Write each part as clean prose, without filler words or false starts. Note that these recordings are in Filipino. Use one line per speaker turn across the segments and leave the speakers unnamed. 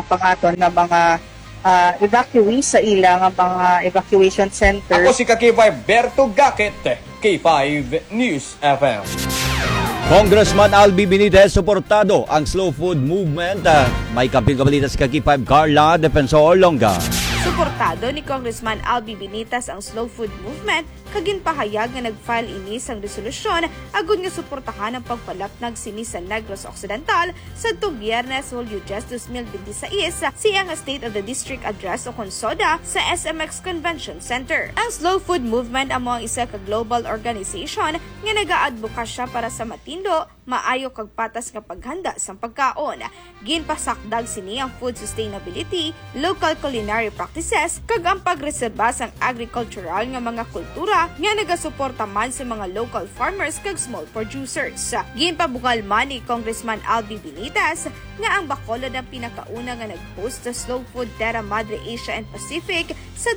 pangaton nga mga evacuees sa ilang mga evacuation centers.
Ako si K5 Berto Gakit, K5 News FM.
Congressman Albi Benitez suportado ang slow food movement. May kamping kabalita si K5 Carla Defensor Longa.
Suportado ni Congressman Albi Benitez ang slow food movement kagin pahayag nga nag-file ini sang resolusyon agud nga suportahan ang pagpalapnag sini sa Negros Occidental sa Biyernes, Hulyo 10, 2026 siya nga State of the District Address o konsoda sa SMX Convention Center. Ang slow food movement amo ang isa ka global organization nga nagaadbokasya para sa matindo, maayo kag patas nga paghanda sa pagkaon. Ginpasakdag sini ang food sustainability, local culinary practices kag ang pagreserba sang agricultural nga mga kultura nga nagasuporta man sa mga local farmers kag small producers. Ginpabukal man ni Congressman Albi Benitez nga ang Bacolod ang pinakauna nga nag-host sa Slow Food Terra Madre Asia and Pacific sa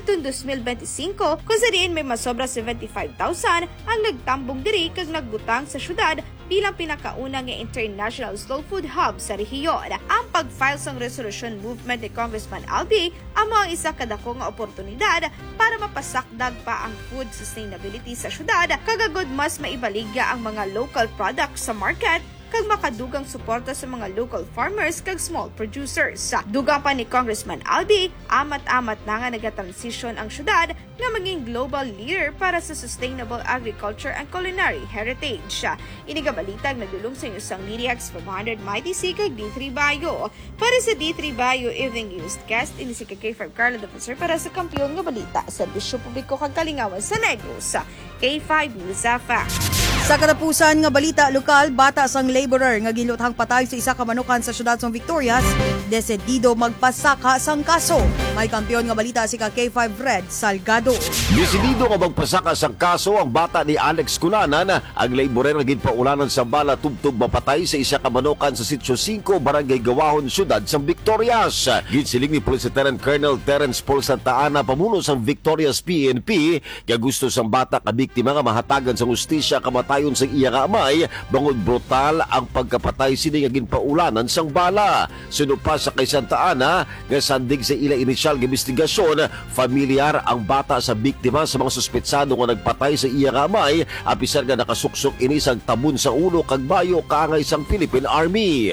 2025 kung sa diin may masobra 75,000 ang nagtambong diri kag nagbutang sa syudad bilang pinakauna nga international slow food hub sa rehiyon. Ang pag-file sang resolution movement ni Congressman Albi amo ang isa kadako nga oportunidad para mapasakdag pa ang food sustainability sa syudad kagagod mas maibaligya ang mga local products sa market kag makadugang suporta sa mga local farmers kag small producers. Dugang pa ni Congressman Albi, amat-amat na nga nagatransition ang syudad nga maging global leader para sa sustainable agriculture and culinary heritage. Inigabalitag nagdulong sa isang DDX 500 Mighty C kag D3 Bayo. Para sa D3 Bayo Evening News Guest, ini si K5 Carla Defensor para sa kampiyon nga balita, serbisyo publiko kag kalingawan sa Negros. K5 News FM.
Sa katapusan nga balita lokal, bata sang laborer nga giluthang patay sa isa ka manukan sa syudad sang Victorias, desedido magpasaka sang kaso. May kampiyon nga balita si K5 Red Salgado.
Desidido nga magpasaka sang kaso ang bata ni Alex Cunanan, ang laborer nga ginpaulanan sa bala tubtub mapatay sa isa ka manukan sa Sitio 5, Barangay Gawahon, syudad sang Victorias. Ginsiling ni Police Lieutenant Colonel Terence Paul Santa Ana, pamuno sang Victorias PNP, nga gusto sang bata ka biktima nga mahatagan sa hustisya kamatayon sa iya nga amay, bangod brutal ang pagkapatay sini nga ginpaulanan sang bala. Suno pa sa kay Santa Ana nga sandig sa ila inisyal nga investigasyon, familiar ang bata sa biktima sa mga suspetsado nga nagpatay sa iya nga amay, apisar nga nakasuksok ini sang tabon sa ulo kag bayo kaangay sang Philippine Army.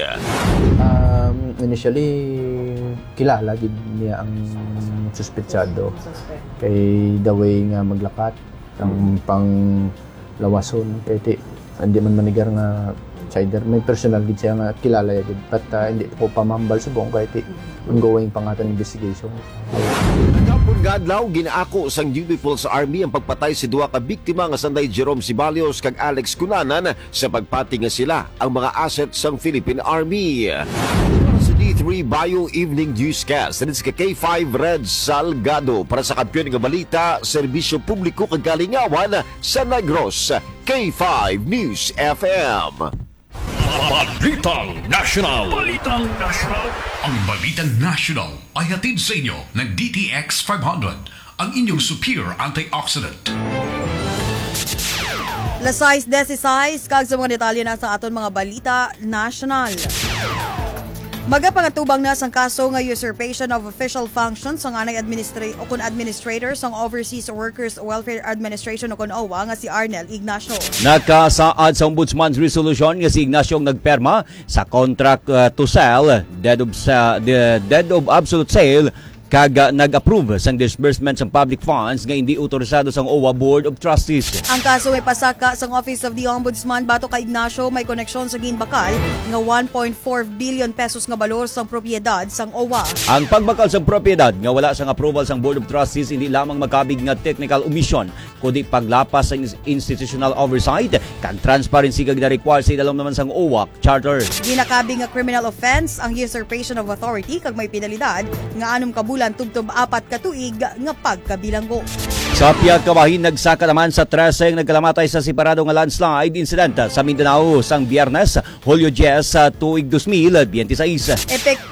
Initially kilala gid niya ang suspetsado kay the way nga maglakat ang pang lawason kay hindi man manigar nga sider may personal gid siya nga kilala gid but hindi ko pamambal subong kay ongoing pangatan investigation.
Kapon gadlaw ginaako sang New People's Army ang pagpatay si duha ka biktima nga sanday Jerome Sibalios kag Alex Cunanan sa pagpati nga sila ang mga assets sang Philippine Army. Sa D3 Bio Evening Newscast, sa K5 Red Salgado para sa kampiyon nga balita, serbisyo publiko kag kalingawan sa Negros, K5 News FM.
Balitang National. Balitang National. Ang Balitang National ay hatid sa inyo ng DTX 500, ang inyong superior antioxidant.
Lasais desisais kag sa mga detalye na sa aton mga balita national. Magapangatubang na sang kaso nga usurpation of official functions sang anay administrator sang Overseas Workers Welfare Administration o OWA nga si Arnel Ignacio.
Nakasaad sa Ombudsman's resolution nga si Ignacio nagperma sa contract to sell dead of absolute sale kag nag-approve sang disbursement sang public funds nga hindi otorisado sang OWA Board of Trustees.
Ang kaso may pasaka sang Office of the Ombudsman bato kay Ignacio may koneksyon sa ginbakal nga 1.4 billion pesos nga balor sang propiedad sang OWA.
Ang pagbakal sang propiedad nga wala sang approval sang Board of Trustees hindi lamang makabig nga technical omission kundi paglapas sa institutional oversight kag transparency kag na-require sa ilalom naman sang OWA Charter.
Ginakabig nga criminal offense ang usurpation of authority kag may penalidad nga 6 ka bulan tubtob 4 ka tuig nga pagkabilanggo.
Sa Piagkawahin, nagsaka naman sa 13 nagkalamatay sa separado nga landslide incident sa Mindanao sang Biyernes, Hulyo 10 sa tuig 2026.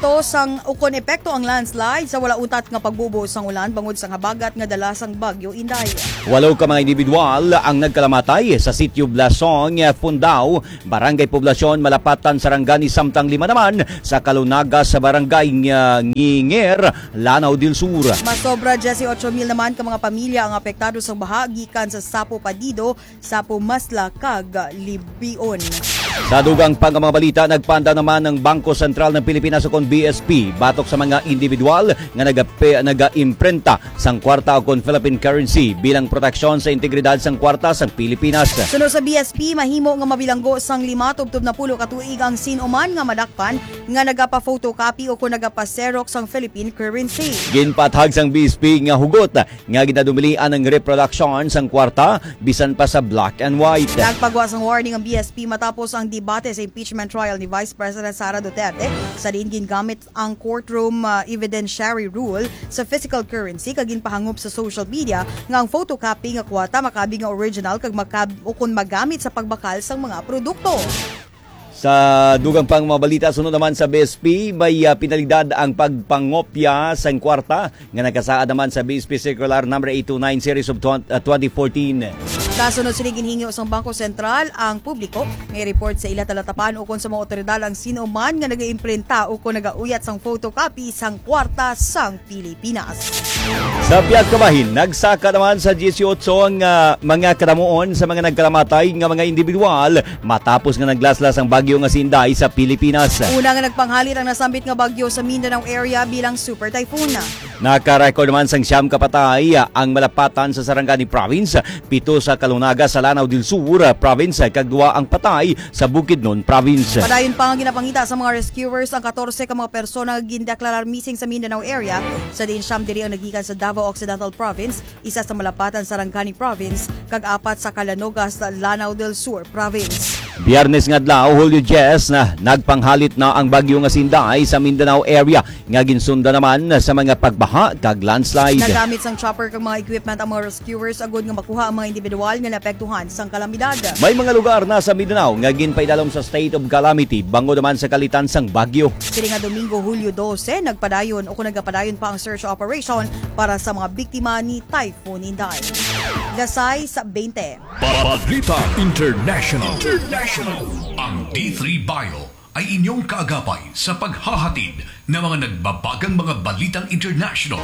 Ukon epekto ang landslide sa wala utat nga pagbubo sang ulan bangod sa habagat nga dala sang Bagyo Inday.
8 ka mga individual ang nagkalamatay sa sitio Blasong, Fundao, Barangay Poblasyon, Malapatan, Sarangani, samtang 5 naman sa Kalunaga sa Barangay Nginger, Lanao del Sur.
Masobra 18,000 naman ka mga pamilya ang apektado sa baha gikan sa Sapo Padido, Sapo Masla kag Libion.
Sa dugang pang mga balita, nagpanda naman ng Bangko Sentral ng Pilipinas o BSP batok sa mga individual nga naga-imprenta sang kwarta o Philippine currency bilang proteksyon sa integridad sang kwarta sang Pilipinas.
Sunod sa BSP, mahimo nga mabilanggo sang 5 na pulo katuig ang sinuman nga madakpan nga nagapa-photocopy o kung nagapa-xerox sang Philippine currency.
Ginpathag sang BSP nga hugot nga ginadumilian ng reproduction sang kwarta bisan pa sa black and white.
Nagpagawa sang warning ang BSP matapos ang debate sa impeachment trial ni Vice President Sara Duterte. Sa din gingamit ang courtroom evidentiary rule sa physical currency kag ginpahangop sa social media nga ang photocopy nga kwarta makabi nga original kag kung magamit sa pagbakal sang mga produkto.
Sa dugang pang mga balita, sunod naman sa BSP, may pinalidad ang pagpangopya sa kwarta nga nagkasaad naman sa BSP Circular No. 829 Series of 2014.
Kasunod sila ginhingi sa Bangko Sentral ang publiko may report sa ila talatapan o kung sa mga otoridad ang sino man nga nag-iimprenta o kung nag-auyat sang photocopy sang kwarta sang Pilipinas.
Sa Piagkawahin, nagsaka naman sa 18 ang mga kadamuon sa mga nagkalamatay nga mga individual matapos nga naglaslas ang bagyo nga Sinday sa Pilipinas.
Una nga nagpanghalit ang nasambit nga bagyo sa Mindanao area bilang super typhoon.
Nakarecord naman sang 9 kapatay ang Malapatan sa Sarangani Province, 7 sa Kalunaga sa Lanao del Sur Province, kag 2 ang patay sa Bukidnon Province.
Padayon pa ang ginapangita sa mga rescuers ang 14 ka mga persona gindeklarar missing sa Mindanao area. Sa din siyam diri ang nagikan sa Davao Occidental Province, 1 sa Malapatan sa Sarangani Province, kag 4 sa Calanogas sa Lanao del Sur Province.
Biyernes nga adlaw, Hulyo 10 na nagpanghalit na ang bagyo nga Sinday sa Mindanao area nga ginsunda naman sa mga pagbaha kag landslide.
Nagamit sang chopper kag mga equipment ang mga rescuers agud nga makuha ang mga individual nga naapektuhan sang kalamidad.
May mga lugar na sa Mindanao nga ginpaidalom sa state of calamity bangod naman sa kalitan sang bagyo.
Kini nga Domingo, Hulyo 12, nagpadayon o kung nagapadayon pa ang search operation para sa mga biktima ni Typhoon Inday. Dasay sa 20.
Balita International. Ang D3 Bio ay inyong kaagapay sa paghahatid ng mga nagbabagang mga balitang international.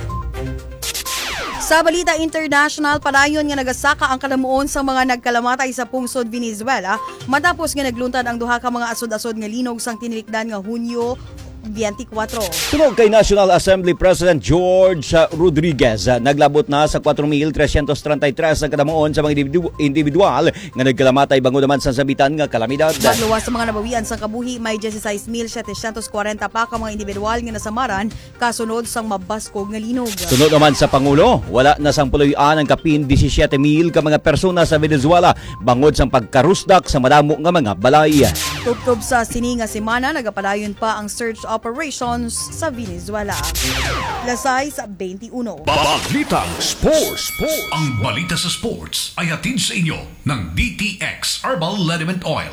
Sa Balita International, padayon nga nagasaka ang kalamuon sa mga nagkalamatay sa pungsod Venezuela matapos nga nagluntad ang duha ka mga asod-asod nga linog sang tinilikdan nga Hunyo 24.
Tunog kay National Assembly President George Rodriguez, naglabot na sa 4,333 ang kadamuon sa mga individual nga nagkalamatay bangod naman sa sabitan nga kalamidad.
Magluwas sa mga nabawian sa kabuhi, may 16,740 pa ka mga individual nga nasamaran kasunod sang mabaskog nga linog.
Sunod naman sa Pangulo, wala na sang puluyan ang kapin 17,000 ka mga persona sa Venezuela bangod sang pagkarusdak sa madamo nga mga balay.
Tubtob sa sini nga semana, nagapadayon pa ang search operations sa Venezuela. Lasay sa 21.
Balitang Sports. Ang balita sa sports ay hatid sa inyo ng DTX Herbal Liniment Oil.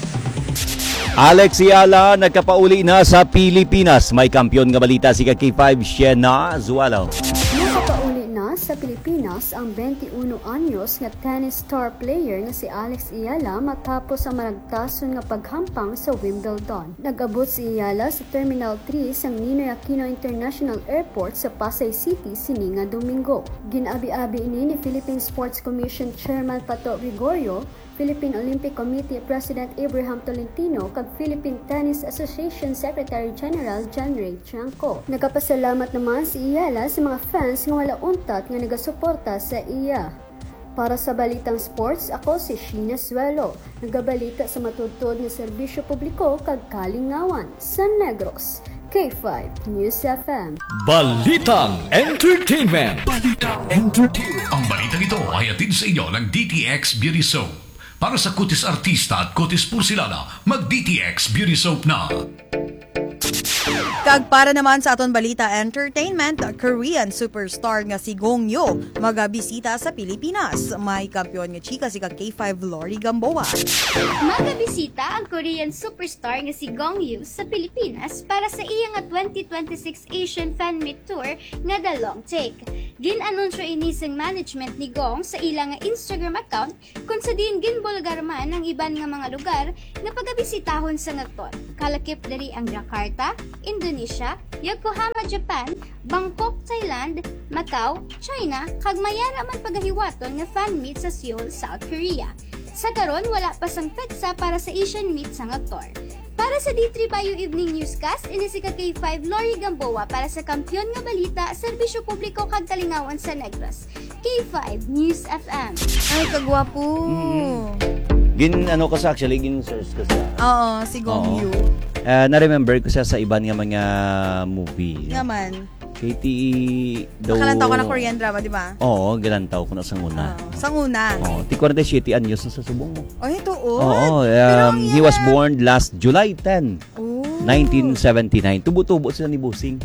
Alex Ayala nagkapauli na sa Pilipinas. May kampyon nga balita si K5 Shena Zualo.
Nakapauli na sa Pilipinas ang 21 anyos nga tennis star player nga si Alex Ayala matapos ang malagtason nga paghampang sa Wimbledon. Nag-abot si Ayala sa Terminal 3 sa Ninoy Aquino International Airport sa Pasay City sini nga Domingo. Ginabi-abi ini ni Philippine Sports Commission Chairman Pato Gregorio, Philippine Olympic Committee President Abraham Tolentino kag Philippine Tennis Association Secretary General John Ray Chanco. Nagapasalamat naman si Ayala sa mga fans nga wala untat nga nagasuporta sa iya. Para sa Balitang Sports, ako si Sheena Suelo. Nagabalita sa matudtod nga serbisyo publiko kag kalingawan sa Negros. K5 News FM.
Balitang Entertainment. Ang balitang ito ay hatid sa inyo ng DTX Beauty Soap. Para sa kutis artista at kutis porsilana, mag-DTX Beauty Soap na.
Kag para naman sa aton balita entertainment, Korean superstar nga si Gong Yoo magabisita sa Pilipinas. May kampiyon nga chika si K5 Lori Gamboa.
Magabisita ang Korean superstar nga si Gong Yoo sa Pilipinas para sa iya nga 2026 Asian Fan Meet Tour nga The Long Take. Ginanunsyo ini sang management ni Gong sa ilang nga Instagram account kung sa diin ginbulgar man ang iban nga mga lugar nga pagabisitahon sa ngakton. Kalakip dari ang Jakarta, Indonesia, Yokohama, Japan, Bangkok, Thailand, Macau, China, kag mayara man pagahiwaton nga fan meet sa Seoul, South Korea. Sa karon wala pa sang petsa para sa Asian meet sa ngaktor. Para sa D3 Bayo Evening Newscast, ini si K5 Lori Gamboa para sa kampiyon nga balita, serbisyo publiko kag kalingawan sa Negros. K5 News FM.
Ay, kagwapo.
Ano ko sa actually, gin-search ko sa.
Oo, si Gong Yoo.
Na-remember ko siya sa iban nga mga movie.
Naman.
KTE daw.
Nakalantaw ka na Korean drama, di ba?
Oo, gilantaw ko na sa una.
Sa una.
Oo, 47 anyos na sa subong mo.
Oh, ito
Oo, he was born last July 10, 1979. Tubo-tubo sila ni Busing.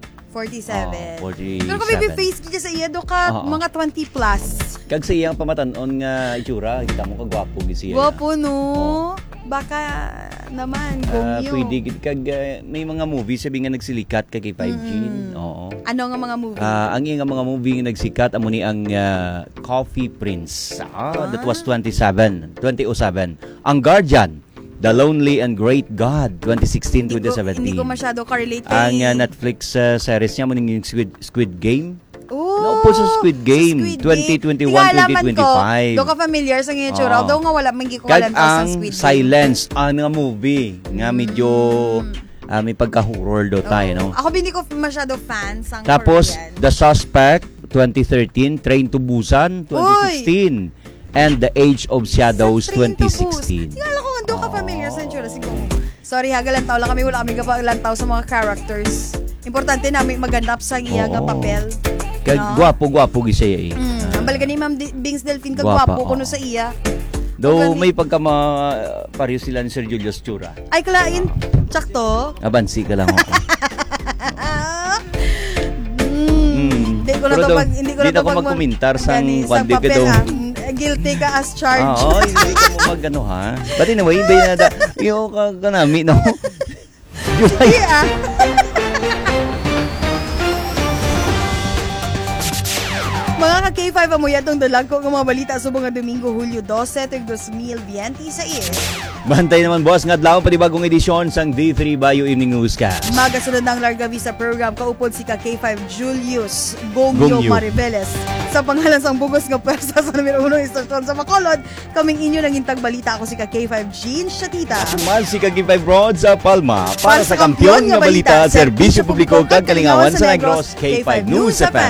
47.
47.
Pero kung may face kita sa iya, do ka mga 20 plus.
Kag sa iyang pamatanon nga itsura, kita mo kagwapo gisiya.
Gwapo, no? Baka naman, Gong Yoo.
Pwede, kag may mga movies sabi nga nagsilikat kay 5G. Oo.
Ano nga mga movie?
Ang iyang mga movie nga nagsikat, amo ni ang Coffee Prince. That was 2007. Ang Guardian, The Lonely and Great God, 2016-2017.
Hindi ko masyado ka-relate
Ang Netflix series niya, muning yung Squid Game.
Oh,
po sa Squid Game, 2021-2025.
Do ka familiar sa ngayon, tsura. Although nga wala, hindi ko
Kag
alam sa Squid Game.
Silence, nga movie, nga medyo may pagka-horror do tayo, no?
Ako hindi ko masyado fan sa
Tapos,
Korean.
The Suspect, 2013, Train to Busan, 2016, and The Age of Shadows, 2016.
Tingala ko nga do ka familiar sa tsura. Sorry ha, galantaw lang kami. Wala kami galantaw sa mga characters. Importante namin maganda sa iya nga papel.
Kag gwapo gisaya
Ang balaga ni Ma'am Bings Delphine, kag gwapo kuno sa iya.
Do may pagka pareho sila ni Sir Julius Chura.
Ay, kalain. Tsakto.
Abansi ka lang ako.
Hindi ko na to
magkomentar sa
papel
do.
Guilty ka as charged.
Oo, hindi ka mo magano ha. But anyway, hindi na yung kanami, no?
July. Mga ka-K5 amoy atong dalag ko ng mga balita subong nga Domingo, Hulyo 12, 2026.
Bantay naman boss nga adlaw pati bagong edisyon sang D3 Bayo Evening Newscast.
Magasunod ng Larga Vista program kaupod si K5 Julius Gong Yoo Mariveles. Sa pangalan sang bugos nga pwersa sa numero 1 istasyon sa Bacolod, kaming inyo nang intag balita ako si K5 Jean Shatita.
Sumal si K5 Rod sa Palma para sa kampiyon nga balita, serbisyo publiko kag kalingawan sa Negros, K5 News FM.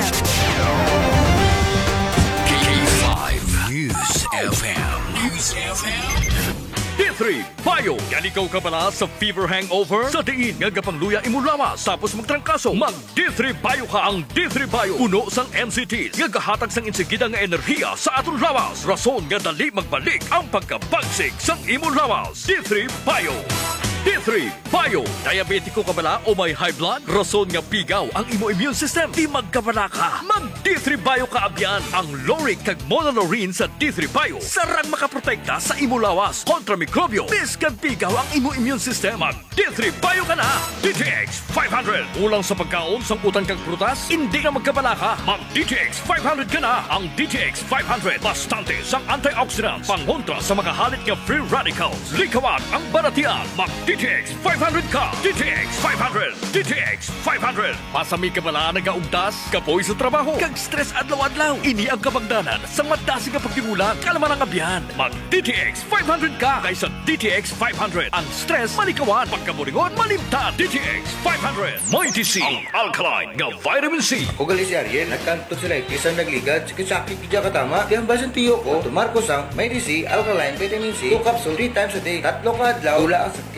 D3 Bayo. Yan ikaw ka pala sa fever hangover? Sa diin nga gapangluya imo lawas tapos magtrangkaso. Mag D3 Bayo ka. Ang D3 Bayo puno sang MCTs nga gahatag sang insigida nga enerhiya sa aton lawas. Rason nga dali magbalik ang pagkabagsik sang imo lawas. D3 Bayo. D3 Bayo. Diabetiko ka bala o may high blood? Rason nga pigaw ang imo immune system. Di magkabala ka. Mag D3 Bayo ka abyan. Ang Loric kag Monolorine sa D3 Bayo. Sarang makaprotekta sa imo lawas kontra mikrobyo. Biskag pigaw ang imo immune system. Mag D3 Bayo ka na. DTX 500. Ulang sa pagkaon sang utang kag prutas? Hindi ka magkabala ka. Mag DTX 500 ka na. Ang DTX 500 bastante sang antioxidants. Pangontra sa makahalit nga free radicals. Likawan ang baratian. Mag DTX 500 ka! DTX 500! DTX 500! Pasami ka bala nagaugdas, kapoy sa trabaho, kag stress adlaw-adlaw. Ini ang kabagdanan sa madasig nga pagtimulan, kalaman ang abyan. Mag DTX 500 ka kaysa DTX 500. Ang stress malikawan, pagkaburingon malimtan. DTX 500. May DC, ang alkaline nga vitamin C.
Ako gali si Ariel, nagkanto sila isang nagligad, sakit kaya katama. Kaya basan tiyo ko, tumarko sang may DC, alkaline vitamin C, 2 capsule 3 times a day. 3 ka adlaw, tula ang sakit sa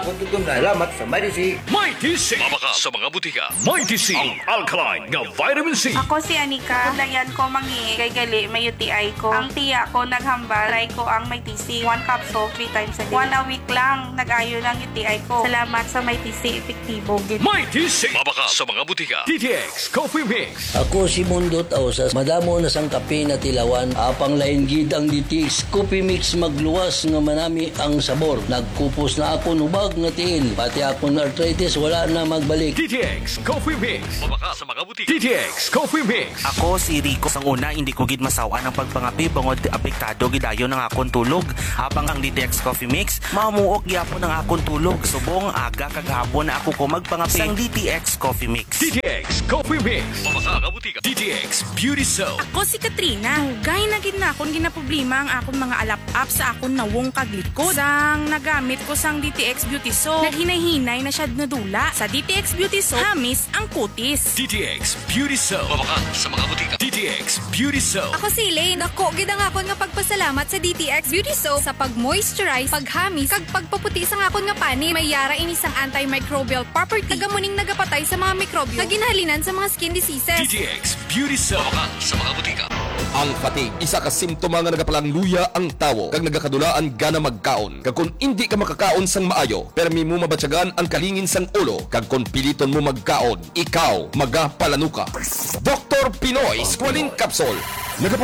akong tutumna. Salamat sa Mighty C.
Mighty C. Mabaka sa mga butika. Mighty C. Ang alkaline nga vitamin C.
Ako si Anika. Dayan ko mangi kay gali may UTI ko. Ang tiya ko naghambal. Try ko ang may TC. 1 capsule 3 times a day. 1 a week lang. Nag-ayo ng UTI ko. Salamat sa may TC. Epektibo.
Mighty C. Mabaka sa mga butika. DTX Coffee Mix.
Ako si Mundot Ausas. Madamo na sang kape na tilawan. Apang lain gid ang DTX Coffee Mix magluwas nga manami ang sabor. Nagkupos na ako nubag nga tiil. Pati akong arthritis wala na magbalik.
DTX Coffee Mix. Mabaka sa mga butika. DTX Coffee Mix.
Ako si Rico. Sang una, hindi ko gid masawa ng pagpangapi bangod apektado gidayo ng akong tulog. Habang ang DTX Coffee Mix, mamuok gyapon ng akong tulog. Subong aga kagahapon na ako ko magpangapi sang DTX Coffee Mix.
DTX Coffee Mix. Mabaka nga butika. DTX Beauty Soap.
Ako si Katrina. Hugay na gid na akong ginaproblema ang akong mga alap-up sa akong nawong kaglikod. Sang nagamit ko sang DTX Beauty Soap, naghinay-hinay na siya nadula. Sa DTX Beauty Soap, hamis ang kutis.
DTX Beauty Soap. Mabaka sa mga butika. DTX Beauty Soap.
Ako si Elaine. Ako, gid ang akon nga pagpasalamat sa DTX Beauty Soap sa pag-moisturize, paghamis, kag pagpaputi sa akon nga pani. May yara ini sang antimicrobial property. Tagamuning nagapatay sa mga mikrobyo. Kaginhalinan sa mga skin diseases.
DTX Beauty Soap. Mabaka sa mga butika.
Ang fatigue, isa ka simptoma nga nagapalang-luya ang tawo kag nagakadulaan gana magkaon. Kag kung hindi ka makakaon sang maayo, permi mo mabatyagan ang kalingin sang ulo kag kung piliton mo magkaon, ikaw magapalanuka. Dr. Pinoy Squalene Capsule.